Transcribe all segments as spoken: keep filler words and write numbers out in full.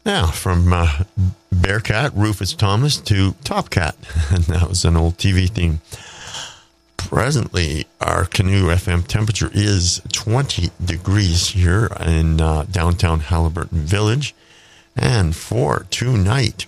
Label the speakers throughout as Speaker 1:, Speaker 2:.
Speaker 1: Now, from uh, Bearcat, Rufus Thomas, to Top Cat. And that was an old T V theme. Presently, our Canoe F M temperature is twenty degrees here in uh, downtown Halliburton Village. And for tonight,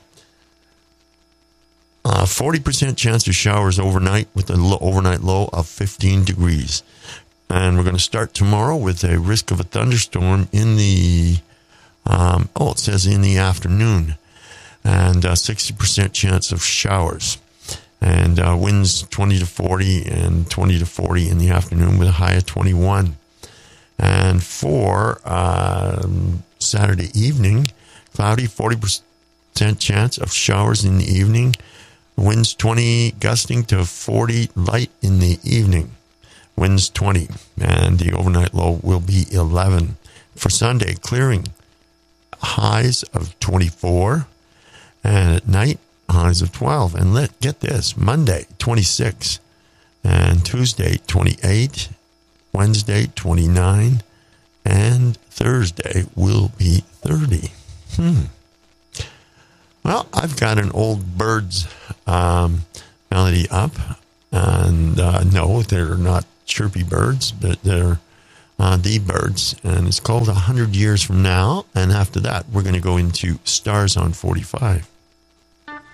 Speaker 1: uh, forty percent chance of showers overnight with a low, overnight low of fifteen degrees. And we're going to start tomorrow with a risk of a thunderstorm in the Um, oh, it says in the afternoon, and uh, sixty percent chance of showers, and uh, winds twenty to forty and twenty to forty in the afternoon with a high of twenty-one. And for um, Saturday evening, cloudy, forty percent chance of showers in the evening, winds twenty, gusting to forty, light in the evening, winds twenty, and the overnight low will be eleven. For Sunday, clearing, highs of twenty-four, and at night highs of twelve. And let get this, Monday twenty-six, and Tuesday twenty-eight, Wednesday twenty-nine, and Thursday will be thirty. Hmm. Well, I've got an old Birds um, melody up, and uh, no, they're not chirpy birds, but they're Uh, the Birds, and it's called one hundred Years From Now, and after that, we're going to go into Stars on forty-five.